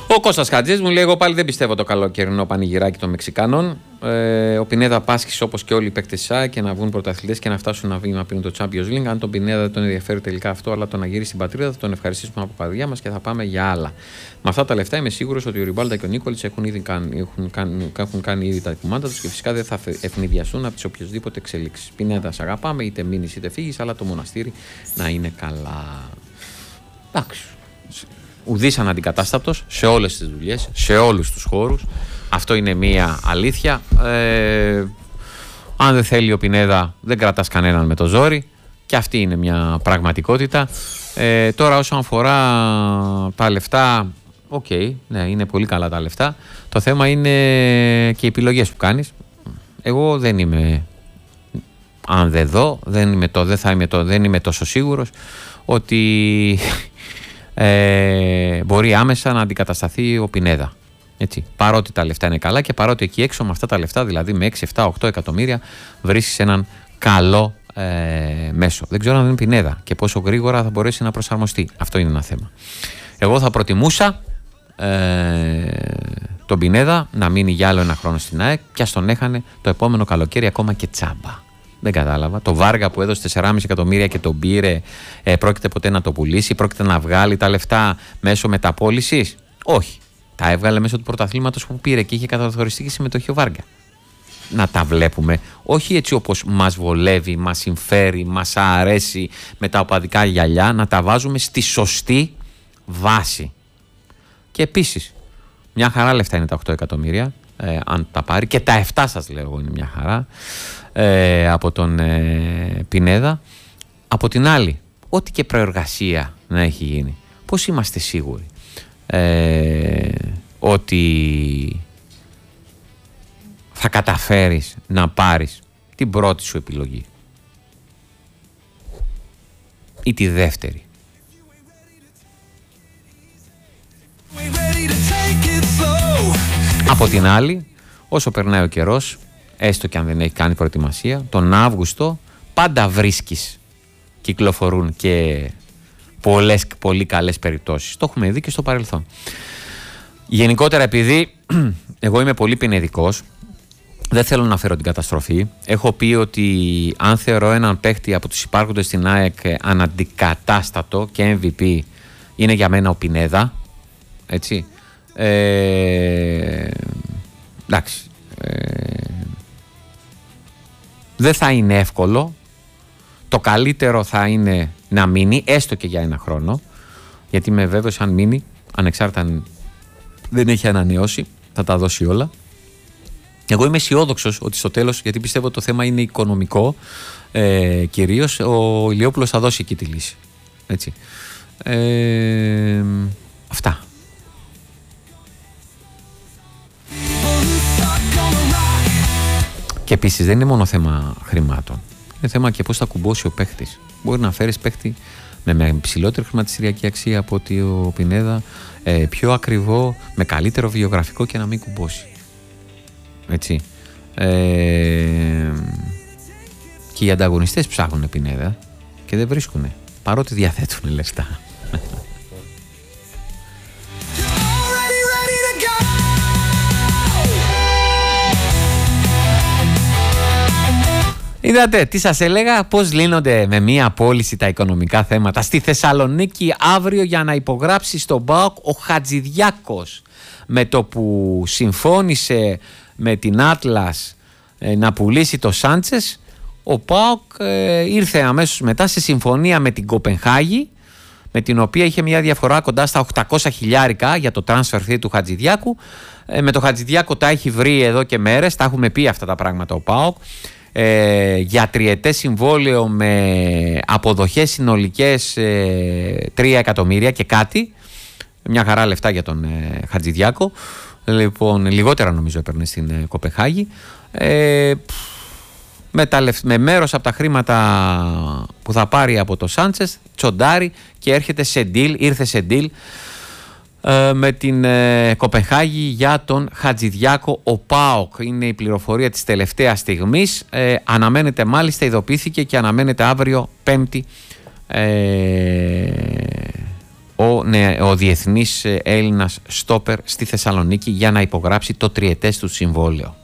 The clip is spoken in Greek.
Ο Κώστας Χατζής μου λέει: εγώ πάλι δεν πιστεύω το καλοκαιρινό πανηγυράκι των Μεξικάνων. Ο Πινέδα πάσχει όπως και όλοι οι παίκτες της ΑΕΚ και να βγουν πρωταθλητές και να φτάσουν να πίνουν το Champions League. Αν τον Πινέδα δεν τον ενδιαφέρει τελικά αυτό, αλλά τον να γυρίσει στην πατρίδα, θα τον ευχαριστήσουμε από καρδιά μας και θα πάμε για άλλα. Με αυτά τα λεφτά είμαι σίγουρος ότι ο Ριμπάλντα και ο Νίκολιτς έχουν κάνει ήδη τα κουμάντα τους και φυσικά δεν θα ευνηδιαστούν από τις οποιοσδήποτε εξελίξεις. Πινέδα, σ' αγαπάμε, είτε μείνεις είτε φύγεις, αλλά το μοναστήρι να είναι καλά. Εντάξει. Ουδής αναντικατάστατος σε όλες τις δουλειές, σε όλους τους χώρους. Αυτό είναι μία αλήθεια. Αν δεν θέλει ο Πινέδα, δεν κρατάς κανέναν με το ζόρι. Και αυτή είναι μια πραγματικότητα. Τώρα όσον αφορά τα λεφτά, ναι, είναι πολύ καλά τα λεφτά. Το θέμα είναι και οι επιλογές που κάνεις. Εγώ δεν είμαι, αν δεν δω, δεν είμαι τόσο σίγουρος ότι μπορεί άμεσα να αντικατασταθεί ο Πινέδα. Έτσι. Παρότι τα λεφτά είναι καλά και παρότι εκεί έξω με αυτά τα λεφτά, δηλαδή με 6, 7, 8 εκατομμύρια, βρίσκεις έναν καλό μέσο. Δεν ξέρω αν είναι Πινέδα και πόσο γρήγορα θα μπορέσει να προσαρμοστεί. Αυτό είναι ένα θέμα. Εγώ θα προτιμούσα τον Πινέδα να μείνει για άλλο ένα χρόνο στην ΑΕΚ και ας τον έχανε το επόμενο καλοκαίρι ακόμα και τσάμπα. Δεν κατάλαβα. Το Βάργα που έδωσε 4,5 εκατομμύρια και τον πήρε, πρόκειται ποτέ να το πουλήσει, πρόκειται να βγάλει τα λεφτά μέσω μεταπώλησης? Όχι. Τα έβγαλε μέσω του πρωταθλήματος που πήρε και είχε καθοριστική συμμετοχή ο Βάργα. Να τα βλέπουμε, όχι έτσι όπως μας βολεύει, μας συμφέρει, μας αρέσει με τα οπαδικά γυαλιά, να τα βάζουμε στη σωστή βάση. Και επίσης, μια χαρά λεφτά είναι τα 8 εκατομμύρια, αν τα πάρει, και τα 7 σας λέω εγώ είναι μια χαρά, από τον Πινέδα. Από την άλλη, ό,τι και προεργασία να έχει γίνει, πώς είμαστε σίγουροι ότι θα καταφέρεις να πάρεις την πρώτη σου επιλογή ή τη δεύτερη? Από την άλλη, όσο περνάει ο καιρός, έστω και αν δεν έχει κάνει προετοιμασία, τον Αύγουστο πάντα βρίσκεις, κυκλοφορούν και πολύ καλές περιπτώσεις. Το έχουμε δει και στο παρελθόν. Γενικότερα, επειδή εγώ είμαι πολύ πινεδικός, δεν θέλω να φέρω την καταστροφή. Έχω πει ότι αν θεωρώ έναν παίχτη από τους υπάρχοντες στην ΑΕΚ αναντικατάστατο και MVP, είναι για μένα ο Πινέδα. Έτσι. Εντάξει. Δεν θα είναι εύκολο. Το καλύτερο θα είναι να μείνει έστω και για ένα χρόνο, γιατί είμαι βέβαιος αν μείνει, ανεξάρτητα αν δεν έχει ανανεώσει, θα τα δώσει όλα. Εγώ είμαι αισιόδοξος ότι στο τέλος, γιατί πιστεύω ότι το θέμα είναι οικονομικό, κυρίως, ο Ηλιόπουλος θα δώσει εκεί τη λύση. Έτσι. Αυτά. Και επίσης δεν είναι μόνο θέμα χρημάτων. Είναι θέμα και πώς θα κουμπώσει ο παίχτης. Μπορεί να φέρεις παίχτη με ψηλότερη χρηματιστηριακή αξία από ότι ο Πινέδα, πιο ακριβό, με καλύτερο βιογραφικό και να μην κουμπώσει. Έτσι. Και οι ανταγωνιστές ψάχνουν Πινέδα και δεν βρίσκουν, παρότι διαθέτουν λεφτά. Είδατε τι σας έλεγα, πώς λύνονται με μία πώληση τα οικονομικά θέματα. Στη Θεσσαλονίκη αύριο για να υπογράψει στον ΠΑΟΚ ο Χατζηδιάκος, με το που συμφώνησε με την Άτλας να πουλήσει το Σάντσες, ο ΠΑΟΚ ήρθε αμέσως μετά σε συμφωνία με την Κοπενχάγη, με την οποία είχε μια διαφορά κοντά στα 800 χιλιάρικα για το transfer fee του Χατζηδιάκου. Με το Χατζηδιάκο τα έχει βρει εδώ και μέρες, τα έχουμε πει αυτά τα πράγματα ο ΠΑΟΚ. Για τριετές συμβόλαιο με αποδοχές συνολικές 3 εκατομμύρια και κάτι. Μια χαρά λεφτά για τον Χατζηδιάκο. Λοιπόν, λιγότερα νομίζω έπαιρνε στην Κοπεχάγη. Με μέρος από τα χρήματα που θα πάρει από το Σάντσες, τσοντάρει και ήρθε σε deal με την Κοπεχάγη για τον Χατζηδιάκο. Ο ΠΑΟΚ είναι η πληροφορία της τελευταίας στιγμής. Αναμένεται, μάλιστα ειδοποιήθηκε και αναμένεται αύριο Πέμπτη ο διεθνής Έλληνας στόπερ στη Θεσσαλονίκη για να υπογράψει το τριετές του συμβόλαιο.